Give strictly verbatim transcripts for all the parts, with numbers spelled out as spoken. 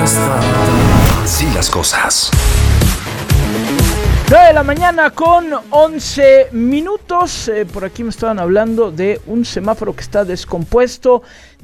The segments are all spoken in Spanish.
está. Así las cosas. nueve de la mañana con once minutos. Eh, por aquí me estaban hablando de un semáforo que está descompuesto.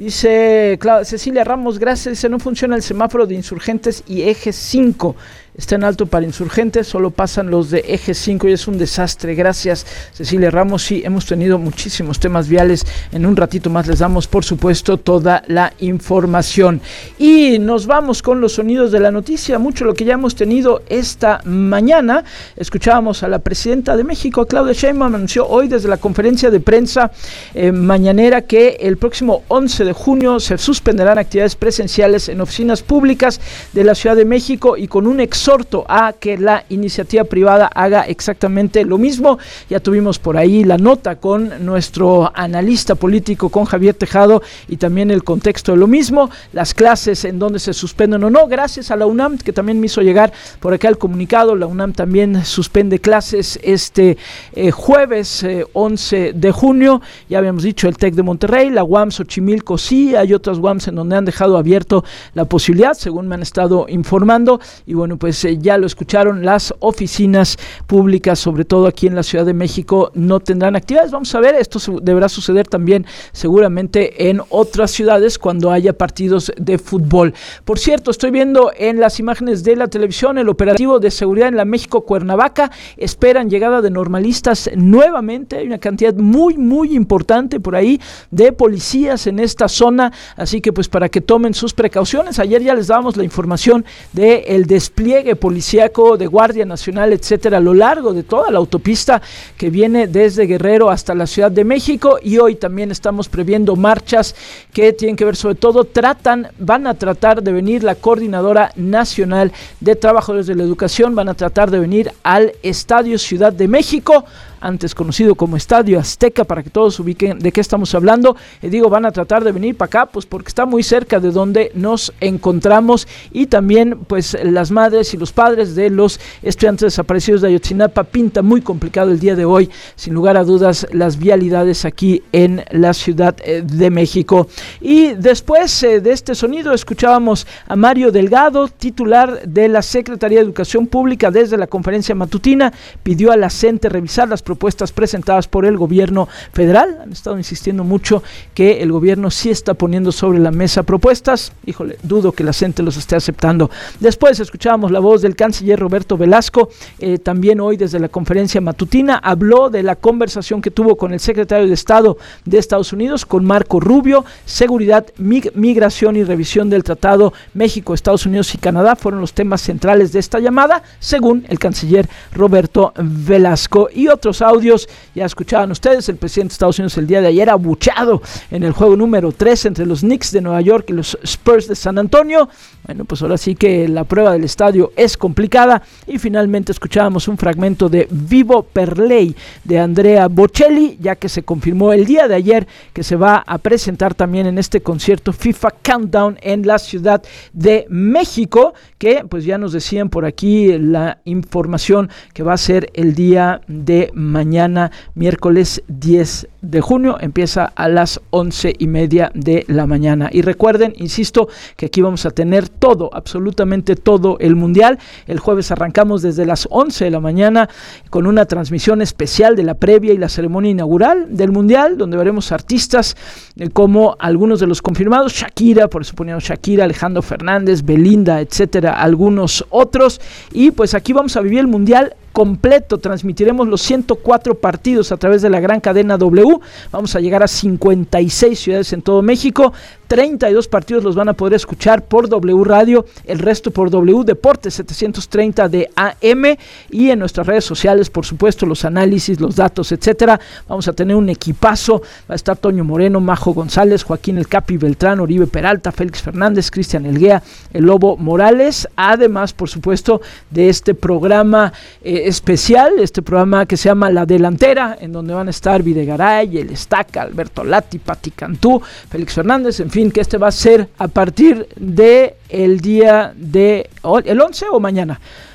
Dice Cla- Cecilia Ramos, gracias. Dice, no funciona el semáforo de Insurgentes y Eje cinco. Está en alto para Insurgentes, solo pasan los de Eje cinco y es un desastre. Gracias, Cecilia Ramos. Sí, hemos tenido muchísimos temas viales. En un ratito más les damos, por supuesto, toda la información. Y nos vamos con los sonidos de la noticia. Mucho lo que ya hemos tenido esta mañana. Escuchábamos a la presidenta de México, Claudia Sheinbaum, anunció hoy desde la conferencia de prensa eh, mañanera que el próximo once de junio se suspenderán actividades presenciales en oficinas públicas de la Ciudad de México y con un exhorto a que la iniciativa privada haga exactamente lo mismo. Ya tuvimos por ahí la nota con nuestro analista político, con Javier Tejado, y también el contexto de lo mismo, las clases en donde se suspenden o no, gracias a la UNAM, que también me hizo llegar por acá el comunicado. La UNAM también suspende clases este eh, jueves eh, once de junio, ya habíamos dicho el TEC de Monterrey, la UAM Xochimilco sí, hay otras UAMs en donde han dejado abierto la posibilidad, según me han estado informando, y bueno, pues Pues, eh, ya lo escucharon, las oficinas públicas, sobre todo aquí en la Ciudad de México, no tendrán actividades. Vamos a ver, esto su- deberá suceder también seguramente en otras ciudades cuando haya partidos de fútbol. Por cierto, estoy viendo en las imágenes de la televisión el operativo de seguridad en la México Cuernavaca. Esperan llegada de normalistas nuevamente. Hay una cantidad muy, muy importante por ahí de policías en esta zona, así que pues para que tomen sus precauciones. Ayer ya les dábamos la información del despliegue policíaco de Guardia Nacional, etcétera, a lo largo de toda la autopista que viene desde Guerrero hasta la Ciudad de México, y hoy también estamos previendo marchas que tienen que ver, sobre todo, tratan, van a tratar de venir la Coordinadora Nacional de Trabajadores de la Educación, van a tratar de venir al Estadio Ciudad de México, antes conocido como Estadio Azteca, para que todos ubiquen de qué estamos hablando. Eh, digo, van a tratar de venir para acá, pues porque está muy cerca de donde nos encontramos, y también pues las madres y los padres de los estudiantes desaparecidos de Ayotzinapa. Pinta muy complicado el día de hoy, sin lugar a dudas, las vialidades aquí en la Ciudad eh, de México. Y después eh, de este sonido escuchábamos a Mario Delgado, titular de la Secretaría de Educación Pública, desde la conferencia matutina, pidió a la CENTE revisar las propuestas presentadas por el gobierno federal. Han estado insistiendo mucho que el gobierno sí está poniendo sobre la mesa propuestas. Híjole, dudo que la CENTE los esté aceptando. Después escuchábamos la voz del canciller Roberto Velasco, eh, también hoy desde la conferencia matutina, habló de la conversación que tuvo con el secretario de Estado de Estados Unidos, con Marco Rubio. Seguridad, mig- migración y revisión del Tratado México, Estados Unidos y Canadá fueron los temas centrales de esta llamada, según el canciller Roberto Velasco. Y otros audios, ya escuchaban ustedes, el presidente de Estados Unidos el día de ayer abuchado en el juego número tres entre los Knicks de Nueva York y los Spurs de San Antonio. Bueno, pues ahora sí que la prueba del estadio es complicada. Y finalmente escuchábamos un fragmento de Vivo per Lei de Andrea Bocelli, ya que se confirmó el día de ayer que se va a presentar también en este concierto FIFA Countdown en la Ciudad de México, que pues ya nos decían por aquí la información que va a ser el día de mañana, miércoles diez de junio, empieza a las once y media de la mañana. Y recuerden, insisto, que aquí vamos a tener todo, absolutamente todo el mundial. El jueves arrancamos desde las once de la mañana con una transmisión especial de la previa y la ceremonia inaugural del mundial, donde veremos artistas eh, como algunos de los confirmados, Shakira, por supuesto Shakira, Alejandro Fernández, Belinda, etcétera, algunos otros. Y pues aquí vamos a vivir el mundial completo. Transmitiremos los ciento cuatro partidos a través de la gran cadena W. Vamos a llegar a cincuenta y seis ciudades en todo México. treinta y dos partidos los van a poder escuchar por W Radio, el resto por W Deportes setecientos treinta de A M, y en nuestras redes sociales, por supuesto, los análisis, los datos, etcétera. Vamos a tener un equipazo. Va a estar Toño Moreno, Majo González, Joaquín El Capi Beltrán, Oribe Peralta, Félix Fernández, Cristian Elguea, El Lobo Morales. Además, por supuesto, de este programa eh, especial, este programa que se llama La Delantera, en donde van a estar Videgaray, El Estaca, Alberto Lati, Pati Cantú, Félix Fernández, en fin, que este va a ser a partir de el día de el once o mañana.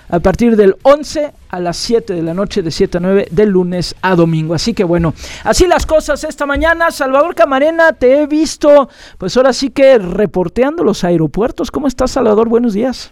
a partir del once a las siete de la noche, de siete a nueve, de lunes a domingo. Así que bueno, así las cosas esta mañana. Salvador Camarena, te he visto, pues ahora sí que reporteando los aeropuertos. ¿Cómo estás, Salvador? Buenos días.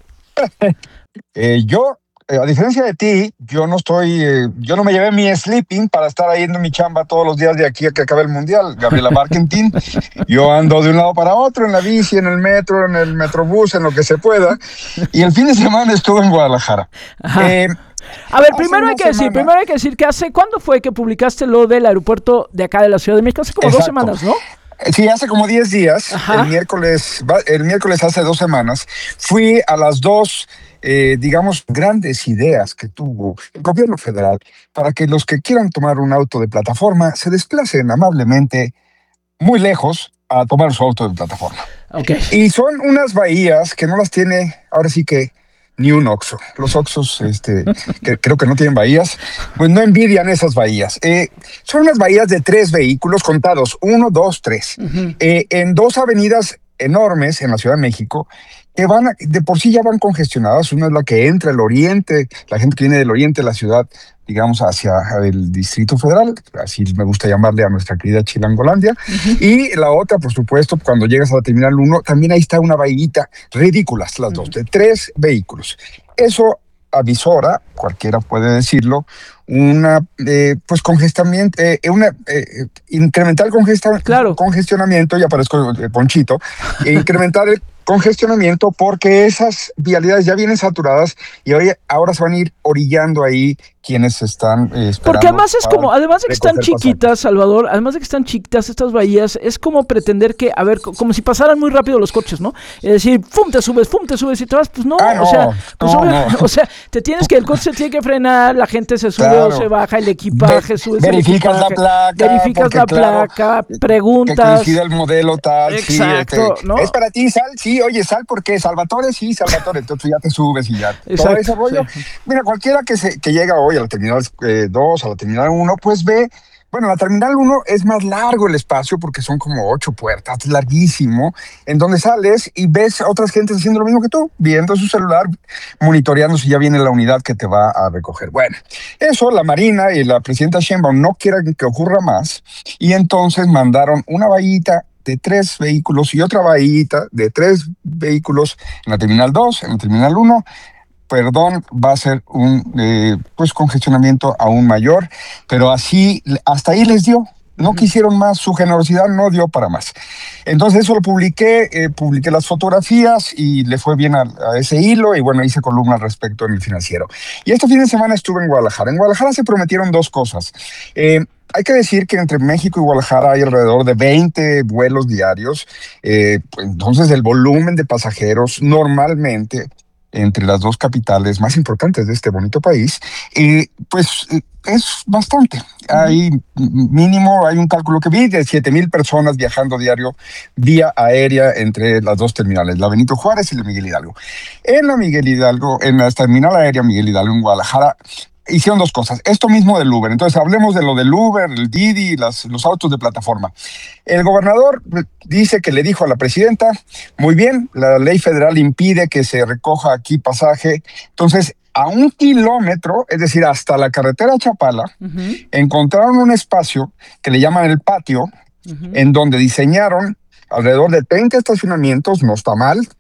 eh, yo, eh, a diferencia de ti, yo no estoy, eh, yo no me llevé mi sleeping para estar ahí en mi chamba todos los días de aquí a que acabe el mundial, Gabriela Barkentin. Yo ando de un lado para otro, en la bici, en el metro, en el metrobús, en lo que se pueda. Y el fin de semana estuve en Guadalajara. Eh, A ver, primero hay que semana. decir, primero hay que decir que hace, ¿cuándo fue que publicaste lo del aeropuerto de acá de la Ciudad de México? Hace como Exacto. dos semanas, ¿no? Sí, hace como diez días, Ajá. el miércoles, el miércoles hace dos semanas, fui a las dos, eh, digamos, grandes ideas que tuvo el gobierno federal para que los que quieran tomar un auto de plataforma se desplacen amablemente muy lejos a tomar su auto de plataforma. Okay. Y son unas bahías que no las tiene, ahora sí que ni un Oxxo. Los Oxxos, este, que creo que no tienen bahías, pues no envidian esas bahías. Eh, son unas bahías de tres vehículos contados, uno, dos, tres, uh-huh. eh, en dos avenidas enormes en la Ciudad de México, que van, de por sí ya van congestionadas. Una es la que entra el oriente, la gente que viene del oriente de la ciudad, digamos, hacia el Distrito Federal, así me gusta llamarle a nuestra querida Chilangolandia, uh-huh. y la otra, por supuesto, cuando llegas a la Terminal uno, también ahí está una bahíta, ridículas las uh-huh. dos, de tres vehículos. Eso avisora, cualquiera puede decirlo, una, eh, pues, congestionamiento, eh, una, eh, incrementar el congesta- claro. congestionamiento, ya parezco eh, Ponchito, e incrementar el congestionamiento porque esas vialidades ya vienen saturadas y hoy ahora se van a ir orillando ahí quienes están eh, esperando. Porque además es como, además de que están chiquitas, pasantes. Salvador, además de que están chiquitas estas bahías, es como pretender que, a ver, como si pasaran muy rápido los coches, ¿no? Es decir, ¡fum! Te subes, ¡fum! Te subes y te vas, pues no, ah, no o sea, pues no, obvio, no. o sea, te tienes que, el coche se tiene que frenar, la gente se sube claro. o se baja, el equipaje, Ve, subes verificas el equipaje, la placa, verificas la claro, placa, preguntas. Que coincide el modelo tal, exacto, sí, este, ¿no? ¿Es para ti, Sal? Sí, oye, Sal, ¿por qué? Salvatore, sí, Salvatore, entonces ya te subes y ya. Exacto, todo ese rollo. Sí. Mira, cualquiera que, se, que llega hoy a la Terminal dos, a la Terminal uno, pues ve, bueno, la Terminal uno es más largo el espacio porque son como ocho puertas, larguísimo, en donde sales y ves a otras gentes haciendo lo mismo que tú, viendo su celular, monitoreando si ya viene la unidad que te va a recoger. Bueno, eso la Marina y la presidenta Sheinbaum no quieren que ocurra más y entonces mandaron una bahita de tres vehículos y otra bahita de tres vehículos en la Terminal dos, en la Terminal uno. Perdón, va a ser un eh, pues congestionamiento aún mayor, pero así, hasta ahí les dio. No uh-huh. quisieron más, su generosidad no dio para más. Entonces eso lo publiqué, eh, publiqué las fotografías y le fue bien a, a ese hilo y bueno, hice columna al respecto en El Financiero. Y este fin de semana estuve en Guadalajara. En Guadalajara se prometieron dos cosas. Eh, Hay que decir que entre México y Guadalajara hay alrededor de veinte vuelos diarios. Eh, pues entonces el volumen de pasajeros normalmente entre las dos capitales más importantes de este bonito país, eh, pues eh, es bastante. Uh-huh. Hay mínimo, hay un cálculo que vi de siete mil personas viajando diario vía aérea entre las dos terminales, la Benito Juárez y la Miguel Hidalgo. En la Miguel Hidalgo, en la terminal aérea Miguel Hidalgo en Guadalajara, hicieron dos cosas. Esto mismo del Uber. Entonces, hablemos de lo del Uber, el Didi, las, los autos de plataforma. El gobernador dice que le dijo a la presidenta, muy bien, la ley federal impide que se recoja aquí pasaje. Entonces, a un kilómetro, es decir, hasta la carretera Chapala, uh-huh. encontraron un espacio que le llaman el patio, uh-huh. en donde diseñaron alrededor de treinta estacionamientos, no está mal,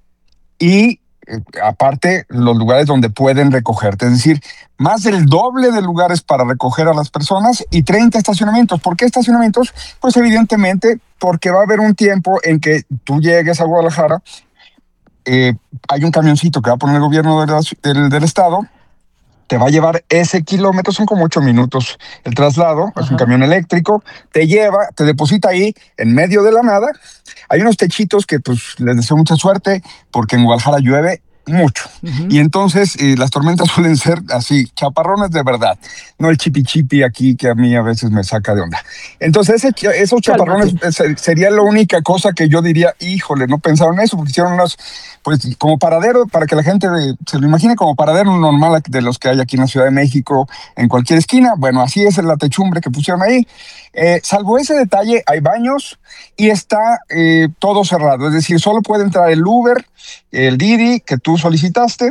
y aparte los lugares donde pueden recogerte, es decir, más del doble de lugares para recoger a las personas y treinta estacionamientos. ¿Por qué estacionamientos? Pues evidentemente porque va a haber un tiempo en que tú llegues a Guadalajara, eh, hay un camioncito que va a poner el gobierno de la, del, del estado, te va a llevar ese kilómetro, son como ocho minutos el traslado, Ajá. es un camión eléctrico, te lleva, te deposita ahí en medio de la nada. Hay unos techitos que pues les deseo mucha suerte porque en Guadalajara llueve mucho. Uh-huh. Y entonces eh, las tormentas suelen ser así, chaparrones de verdad, no el chipi chipi aquí que a mí a veces me saca de onda. Entonces ese, esos chaparrones ese, sería la única cosa que yo diría, híjole, no pensaron eso, porque hicieron unos, pues como paradero, para que la gente se lo imagine como paradero normal de los que hay aquí en la Ciudad de México, en cualquier esquina. Bueno, así es la techumbre que pusieron ahí. Eh, salvo ese detalle, hay baños y está eh, todo cerrado, es decir, solo puede entrar el Uber, el Didi, que tú solicitaste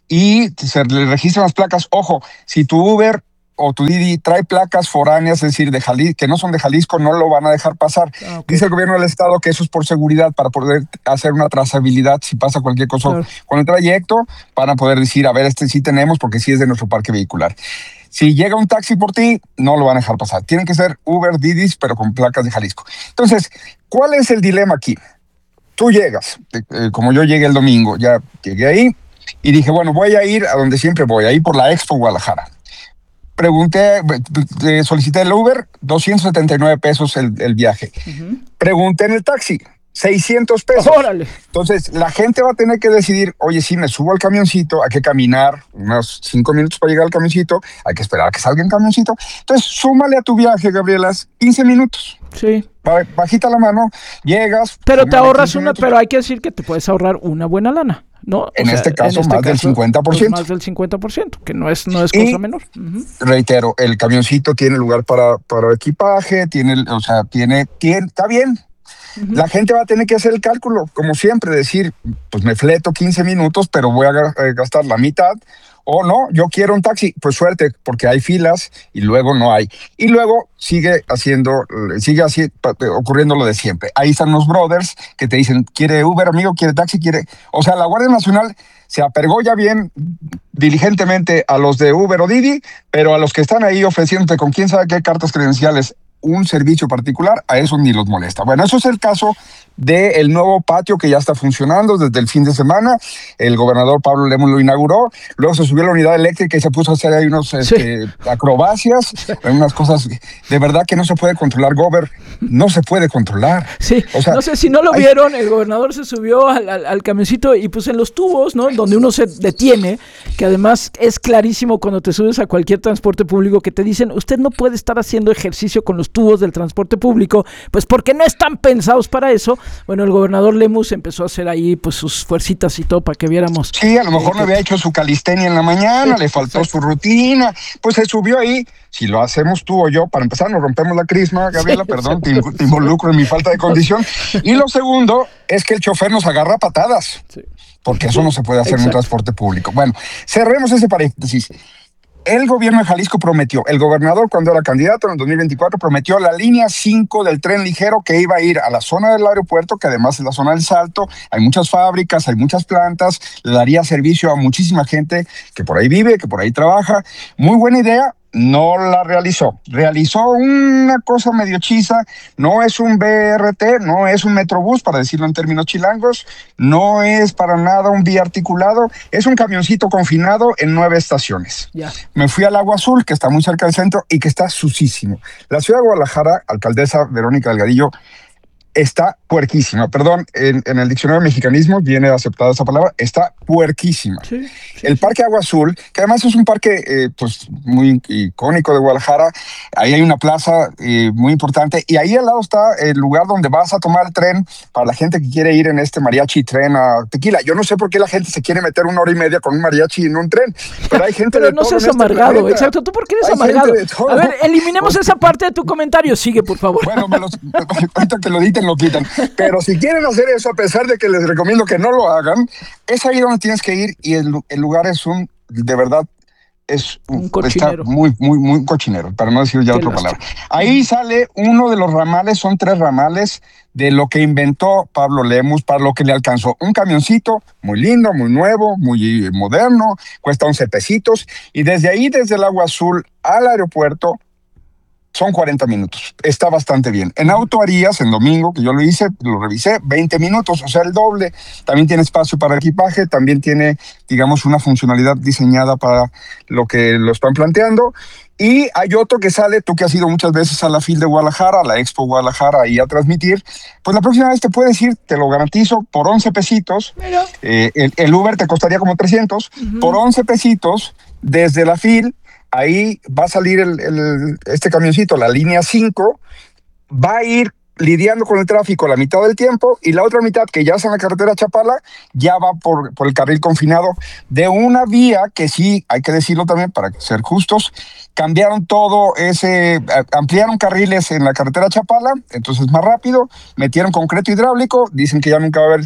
y se le registran las placas. Ojo, si tu Uber o tu Didi trae placas foráneas, es decir, de Jalisco, que no son de Jalisco, no lo van a dejar pasar. Ah, okay. Dice el gobierno del estado que eso es por seguridad, para poder hacer una trazabilidad si pasa cualquier cosa claro. con el trayecto, para poder decir, a ver, este sí tenemos porque sí es de nuestro parque vehicular. Si llega un taxi por ti, no lo van a dejar pasar. Tienen que ser Uber, Didis, pero con placas de Jalisco. Entonces, ¿cuál es el dilema aquí? Tú llegas, eh, como yo llegué el domingo, ya llegué ahí y dije, bueno, voy a ir a donde siempre voy, ahí por la Expo Guadalajara. Pregunté, solicité el Uber, doscientos setenta y nueve pesos el, el viaje. Uh-huh. Pregunté en el taxi, seiscientos pesos. ¡Órale! Entonces, la gente va a tener que decidir, oye, si me subo al camioncito, hay que caminar unos cinco minutos para llegar al camioncito, hay que esperar a que salga el camioncito. Entonces, súmale a tu viaje, Gabrielas, quince minutos. Sí. Bajita la mano, llegas. Pero te ahorras una, pero hay que decir que te puedes ahorrar una buena lana, ¿no? En, sea, este caso, en este más caso, del cincuenta por ciento. Pues más del cincuenta por ciento, que no es, no es cosa y, menor. Uh-huh. Reitero, el camioncito tiene lugar para, para equipaje, tiene, o sea, tiene, tiene, está bien. Uh-huh. La gente va a tener que hacer el cálculo, como siempre, decir, pues me fleto quince minutos, pero voy a gastar la mitad. O no, yo quiero un taxi, pues suerte, porque hay filas y luego no hay. Y luego sigue haciendo, sigue así, ocurriendo lo de siempre. Ahí están los brothers que te dicen, ¿quiere Uber, amigo? ¿Quiere taxi? ¿Quiere? O sea, la Guardia Nacional se apergó ya bien diligentemente a los de Uber o Didi, pero a los que están ahí ofreciéndote con quién sabe qué cartas credenciales un servicio particular, a eso ni los molesta. Bueno, eso es el caso del nuevo patio que ya está funcionando desde el fin de semana. El gobernador Pablo Lemus lo inauguró, luego se subió a la unidad eléctrica y se puso a hacer ahí unos sí. este, acrobacias, unas cosas de verdad que no se puede controlar, Gober, no se puede controlar. Sí, o sea, no sé si no lo hay... vieron, el gobernador se subió al, al, al camioncito y puso en los tubos, ¿no? Donde uno se detiene, que además es clarísimo cuando te subes a cualquier transporte público que te dicen, usted no puede estar haciendo ejercicio con los tubos del transporte público, pues porque no están pensados para eso. Bueno, el gobernador Lemus empezó a hacer ahí pues sus fuercitas y todo para que viéramos. Sí, a lo mejor eh, no había hecho su calistenia en la mañana, sí, le faltó exacto. su rutina, pues se subió ahí. Si lo hacemos tú o yo, para empezar nos rompemos la crisma, Gabriela, sí, perdón, te, te involucro en mi falta de condición. Y lo segundo es que el chofer nos agarra patadas, sí. porque eso no se puede hacer exacto. en un transporte público. Bueno, cerremos ese paréntesis. El gobierno de Jalisco prometió, el gobernador cuando era candidato en el dos mil veinticuatro prometió la línea cinco del tren ligero que iba a ir a la zona del aeropuerto, que además es la zona del Salto, hay muchas fábricas, hay muchas plantas, le daría servicio a muchísima gente que por ahí vive, que por ahí trabaja. Muy buena idea. No la realizó. Realizó una cosa medio chisa. No es un B R T, no es un Metrobús, para decirlo en términos chilangos. No es para nada un biarticulado. Es un camioncito confinado en nueve estaciones. Yeah. Me fui al Agua Azul, que está muy cerca del centro y que está sucísimo. La ciudad de Guadalajara, alcaldesa Verónica Delgadillo, está puerquísima. Perdón, en, en el diccionario de mexicanismos viene aceptada esa palabra, está puerquísima. Sí, sí, el Parque Agua Azul, que además es un parque eh, pues muy icónico de Guadalajara, ahí hay una plaza eh, muy importante y ahí al lado está el lugar donde vas a tomar el tren para la gente que quiere ir en este mariachi tren a Tequila. Yo no sé por qué la gente se quiere meter una hora y media con un mariachi en un tren, pero hay gente pero de no todo seas en este amargado, planeta. Exacto, ¿tú por qué eres hay amargado? A ver, eliminemos esa parte de tu comentario, sigue por favor. Bueno, me los, cuento que lo editen, lo quitan. Pero si quieren hacer eso, a pesar de que les recomiendo que no lo hagan, es ahí donde tienes que ir y el, el lugar es un, de verdad, es un, un cochinero. Está muy, muy, muy cochinero, para no decir ya Qué otra lástima. palabra. Ahí sale uno de los ramales, son tres ramales de lo que inventó Pablo Lemus, para lo que le alcanzó. Un camioncito muy lindo, muy nuevo, muy moderno, cuesta once pesitos, y desde ahí, desde el Agua Azul al aeropuerto, son cuarenta minutos, está bastante bien. En auto harías, en domingo, que yo lo hice, lo revisé, veinte minutos, o sea, el doble. También tiene espacio para equipaje, también tiene, digamos, una funcionalidad diseñada para lo que lo están planteando. Y hay otro que sale, tú que has ido muchas veces a la FIL de Guadalajara, a la Expo Guadalajara, ahí a transmitir, pues la próxima vez te puedes ir, te lo garantizo, por once pesitos. Eh, el, el Uber te costaría como trescientos, uh-huh. por once pesitos, desde la FIL, ahí va a salir el, el, este camioncito, la línea cinco, va a ir lidiando con el tráfico la mitad del tiempo y la otra mitad, que ya es en la carretera Chapala, ya va por, por el carril confinado de una vía que sí, hay que decirlo también para ser justos, cambiaron todo ese, ampliaron carriles en la carretera Chapala, entonces más rápido, metieron concreto hidráulico, dicen que ya nunca va a haber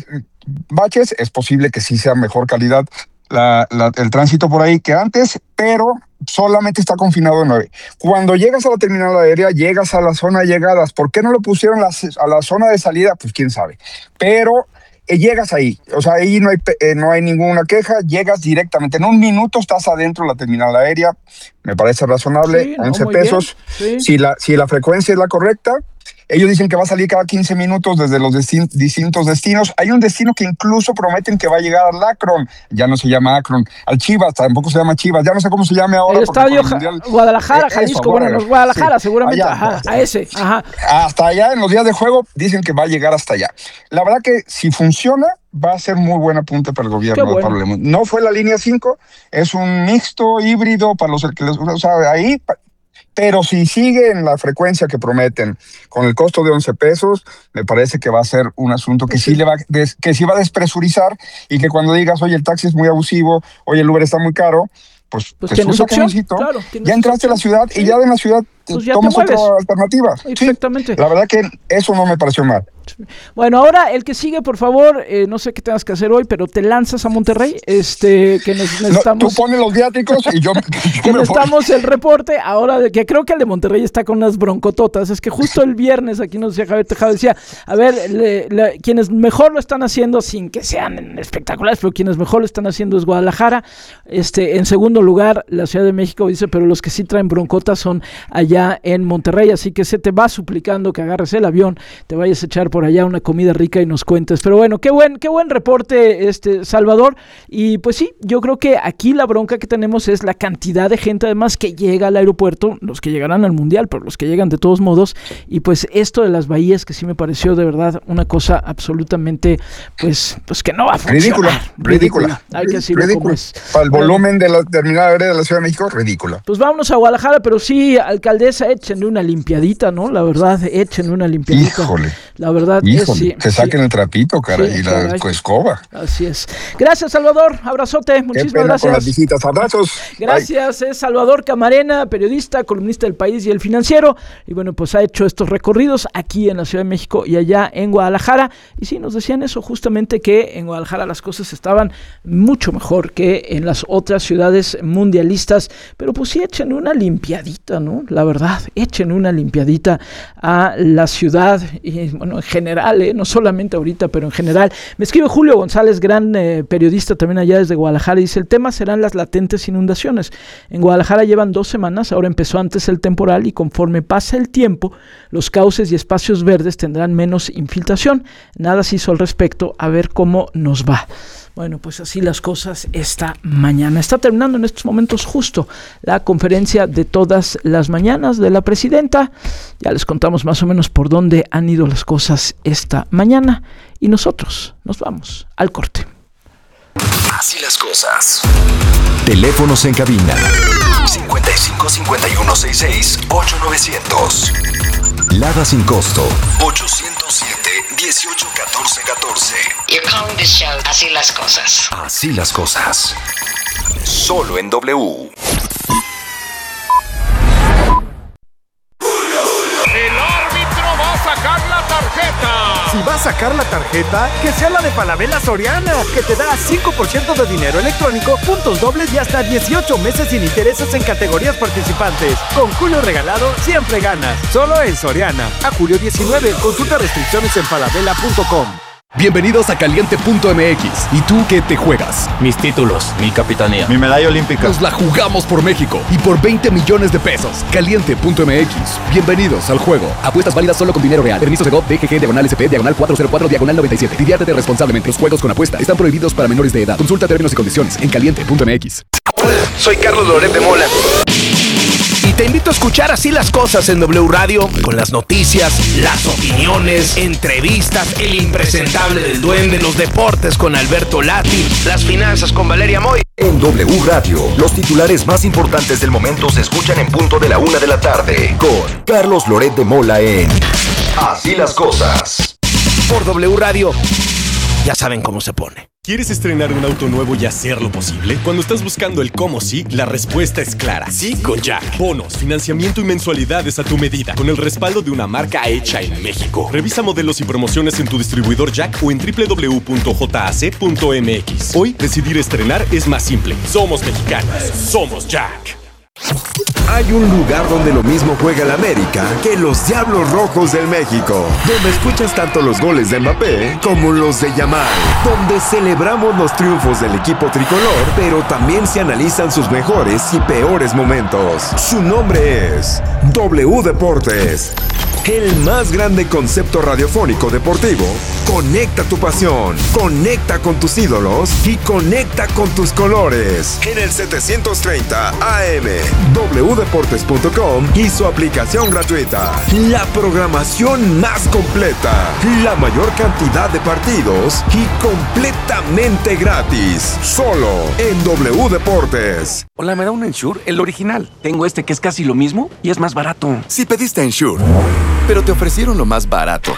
baches, es posible que sí sea mejor calidad la, la, el tránsito por ahí que antes, pero solamente está confinado en nueve. Cuando llegas a la terminal aérea, llegas a la zona de llegadas. ¿Por qué no lo pusieron la, a la zona de salida? Pues quién sabe. Pero eh, llegas ahí, o sea, ahí no hay, eh, no hay ninguna queja, llegas directamente. En un minuto estás adentro de la terminal aérea, me parece razonable, sí, no, once pesos. Sí. Si, la, si la frecuencia es la correcta, ellos dicen que va a salir cada quince minutos desde los destin- distintos destinos. Hay un destino que incluso prometen que va a llegar al Akron. Ya no se llama Akron. Al Chivas, tampoco se llama Chivas. Ya no sé cómo se llame ahora. El estadio ja- mundial, Guadalajara, eh, Jalisco. Eso, bueno, los Guadalajara, sí, seguramente. Allá, ajá, a ese. Ajá. Hasta allá, en los días de juego, dicen que va a llegar hasta allá. La verdad que si funciona, va a ser muy buena punta para el gobierno bueno. de Pablo Lemón. No fue la línea cinco, es un mixto híbrido para los que les, o sea, ahí... Pero si siguen la frecuencia que prometen con el costo de once pesos, me parece que va a ser un asunto que sí, le va, des, que sí va a despresurizar y que cuando digas, oye, el taxi es muy abusivo, oye, el Uber está muy caro, pues, pues tienes opción, claro, ya entraste a la ciudad y ya de la ciudad pues ya tomas otra alternativa. Exactamente. Sí, la verdad que eso no me pareció mal. Bueno, ahora el que sigue, por favor, eh, no sé qué tengas que hacer hoy, pero te lanzas a Monterrey, este, que nos, necesitamos... No, tú pones los viáticos y yo... que necesitamos el reporte, ahora de que creo que el de Monterrey está con unas broncototas, es que justo el viernes aquí nos decía Javier Tejado, decía, a ver, le, le, quienes mejor lo están haciendo, sin que sean espectaculares, pero quienes mejor lo están haciendo es Guadalajara, este, en segundo lugar, la Ciudad de México, dice, pero los que sí traen broncotas son allá en Monterrey, así que se te va suplicando que agarres el avión, te vayas a echar por allá una comida rica y nos cuentes. Pero bueno, qué buen, qué buen reporte, este Salvador. Y pues sí, yo creo que aquí la bronca que tenemos es la cantidad de gente además que llega al aeropuerto, los que llegarán al Mundial, pero los que llegan de todos modos. Y pues esto de las bahías que sí me pareció de verdad una cosa absolutamente, pues, pues que no va a funcionar. Ridícula, ridícula. Hay que decirlo ridícula. como es. Para el volumen de la terminal aérea de la Ciudad de México, ridícula. Pues vámonos a Guadalajara, pero sí, alcaldesa, échenle una limpiadita, ¿no? La verdad, échenle una limpiadita. Híjole. La verdad Híjole. es sí. Que saquen sí. el trapito, cara, sí, y la caray. escoba. Así es. Gracias, Salvador. Abrazote. Muchísimas Qué pena gracias. Con las visitas. Abrazos. Gracias. Bye. Es Salvador Camarena, periodista, columnista del País y El Financiero. Y bueno, pues ha hecho estos recorridos aquí en la Ciudad de México y allá en Guadalajara. Y sí, nos decían eso, justamente que en Guadalajara las cosas estaban mucho mejor que en las otras ciudades mundialistas. Pero pues sí, echen una limpiadita, ¿no? La verdad, echen una limpiadita a la ciudad y bueno, en general, ¿eh? No solamente ahorita, pero en general. Me escribe Julio González, gran eh, periodista también allá desde Guadalajara, y dice, el tema serán las latentes inundaciones. En Guadalajara llevan dos semanas, ahora empezó antes el temporal y conforme pasa el tiempo, los cauces y espacios verdes tendrán menos infiltración. Nada se hizo al respecto, a ver cómo nos va. Bueno, pues así las cosas esta mañana. Está terminando en estos momentos justo la conferencia de todas las mañanas de la presidenta. Ya les contamos más o menos por dónde han ido las cosas esta mañana. Y nosotros nos vamos al corte. Así las cosas. Teléfonos en cabina. cincuenta y cinco, cincuenta y uno, sesenta y seis, ocho novecientos. Lada sin costo. ochocientos siete, dieciocho, catorce, catorce. You're calling this show Así las cosas. Así las cosas. Solo en W. El árbitro va a sacar la tarjeta. Si va a sacar la tarjeta, que sea la de Falabella Soriana, que te da cinco por ciento de dinero electrónico, puntos dobles y hasta dieciocho meses sin intereses en categorías participantes. Con Julio regalado, siempre ganas. Solo en Soriana. A julio diecinueve, consulta restricciones en falabella punto com. Bienvenidos a Caliente punto M X. ¿Y tú qué te juegas? Mis títulos, mi capitanía, mi medalla olímpica. Nos la jugamos por México y por veinte millones de pesos. Caliente punto M X. Bienvenidos al juego. Apuestas válidas solo con dinero real. Permiso Segov, D G G, diagonal S P, diagonal cuatrocientos cuatro, diagonal noventa y siete. Diviértete responsablemente. Los juegos con apuesta están prohibidos para menores de edad. Consulta términos y condiciones en Caliente punto M X. Hola, soy Carlos Loret de Mola. Y te invito a escuchar Así las cosas en W Radio, con las noticias, las opiniones, entrevistas, el impresentable del duende, los deportes con Alberto Lati, las finanzas con Valeria Moy. En W Radio, los titulares más importantes del momento se escuchan en punto de la una de la tarde, con Carlos Loret de Mola en Así las cosas. Por W Radio, ya saben cómo se pone. ¿Quieres estrenar un auto nuevo y hacerlo posible? Cuando estás buscando el cómo sí, la respuesta es clara. Sí con Jack. Bonos, financiamiento y mensualidades a tu medida, con el respaldo de una marca hecha en México. Revisa modelos y promociones en tu distribuidor Jack o en doble u doble u doble u punto j a c punto m x. Hoy, decidir estrenar es más simple. Somos mexicanos. Somos Jack. Hay un lugar donde lo mismo juega el América que los Diablos Rojos del México, donde escuchas tanto los goles de Mbappé como los de Yamal, donde celebramos los triunfos del equipo tricolor, pero también se analizan sus mejores y peores momentos. Su nombre es W Deportes, el más grande concepto radiofónico deportivo. Conecta tu pasión, conecta con tus ídolos y conecta con tus colores. En el setecientos treinta A M, doble u deportes punto com y su aplicación gratuita. La programación más completa, la mayor cantidad de partidos y completamente gratis. Solo en W Deportes. Hola, ¿me da un Ensure? El original. Tengo este que es casi lo mismo y es más barato. Si pediste Ensure, pero te ofrecieron lo más barato.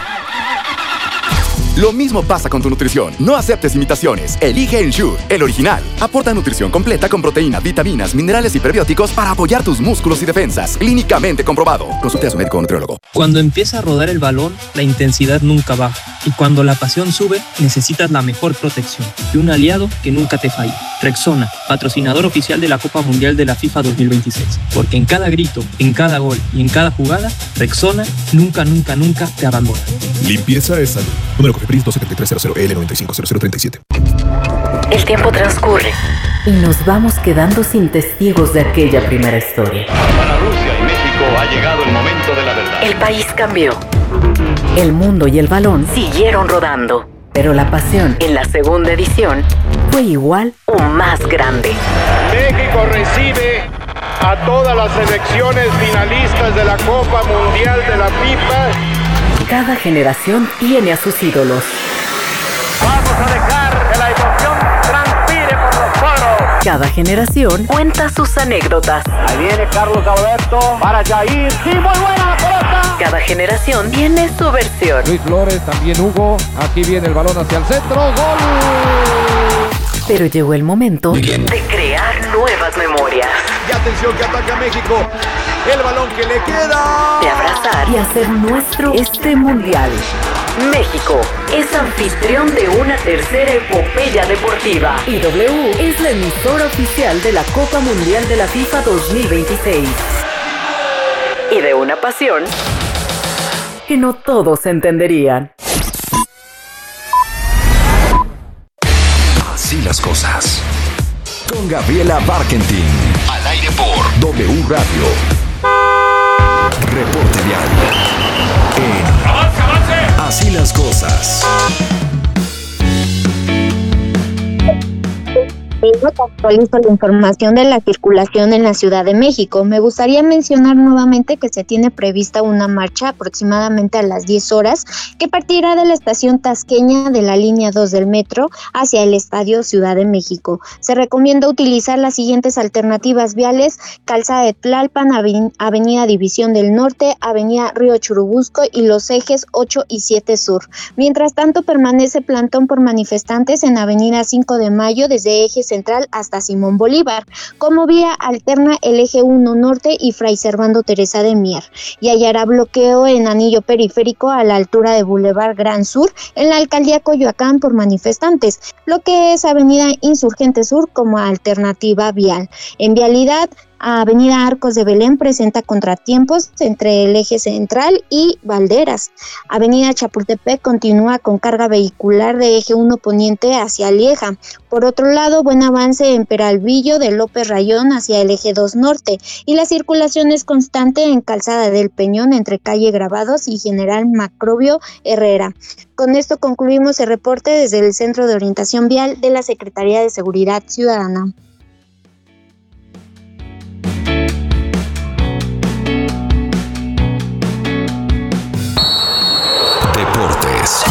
Lo mismo pasa con tu nutrición. No aceptes imitaciones. Elige Ensure, el original. Aporta nutrición completa con proteínas, vitaminas, minerales y prebióticos para apoyar tus músculos y defensas. Clínicamente comprobado. Consulte a su médico o nutriólogo. Cuando empieza a rodar el balón, la intensidad nunca baja. Y cuando la pasión sube, necesitas la mejor protección y un aliado que nunca te falle. Rexona, patrocinador oficial de la Copa Mundial de la FIFA dos mil veintiséis. Porque en cada grito, en cada gol y en cada jugada, Rexona nunca, nunca, nunca te abandona. Limpieza es salud. Número Cofepris dos siete tres cero cero L nueve cinco cero cero tres siete. El tiempo transcurre y nos vamos quedando sin testigos de aquella primera historia. Para Rusia y México ha llegado el momento de la verdad. El país cambió. El mundo y el balón siguieron rodando. Pero la pasión en la segunda edición fue igual o más grande. México recibe a todas las selecciones finalistas de la Copa Mundial de la FIFA. Cada generación tiene a sus ídolos. Vamos a dejar que la emoción transpire por los poros. Cada generación cuenta sus anécdotas. Ahí viene Carlos Alberto para Jair. ¡Sí, muy buena la pelota! Cada generación tiene su versión. Luis Flores, también Hugo. Aquí viene el balón hacia el centro. ¡Gol! Pero llegó el momento de crear nuevas memorias. Y atención que ataca México. El balón que le queda. De abrazar y hacer nuestro este mundial. México es anfitrión de una tercera epopeya deportiva. Y W es la emisora oficial de la Copa Mundial de la FIFA dos mil veintiséis. Y de una pasión que no todos entenderían. Así las cosas. Con Gabriela Barkentin. Al aire por W Radio. Reporte vial. En ¡Avance, avance! Así las cosas. Actualizo la información de la circulación en la Ciudad de México. Me gustaría mencionar nuevamente que se tiene prevista una marcha aproximadamente a las diez horas que partirá de la estación tasqueña de la línea dos del metro hacia el Estadio Ciudad de México. Se recomienda utilizar las siguientes alternativas viales: Calzada de Tlalpan, Aven- Avenida División del Norte, Avenida Río Churubusco y los ejes ocho y siete Sur. Mientras tanto, permanece plantón por manifestantes en Avenida cinco de Mayo desde ejes Central hasta Simón Bolívar. Como vía alterna el eje uno Norte y Fray Servando Teresa de Mier. Y hallará bloqueo en anillo periférico a la altura de Boulevard Gran Sur en la alcaldía Coyoacán por manifestantes, lo que es Avenida Insurgente Sur como alternativa vial. En vialidad, Avenida Arcos de Belén presenta contratiempos entre el eje central y Valderas. Avenida Chapultepec continúa con carga vehicular de eje uno poniente hacia Lieja. Por otro lado, buen avance en Peralvillo de López Rayón hacia el eje dos norte y la circulación es constante en Calzada del Peñón entre calle Grabados y General Macrobio Herrera. Con esto concluimos el reporte desde el Centro de Orientación Vial de la Secretaría de Seguridad Ciudadana. Deportes.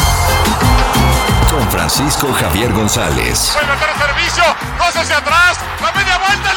Con Francisco Javier González. Puede meter el servicio, dos hacia atrás, la media vuelta,